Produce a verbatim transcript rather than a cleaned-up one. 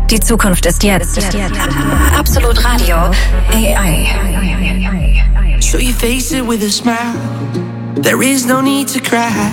Die Zukunft ist jetzt. Absolut Radio A I. So you face it with a smile. There is no need to cry.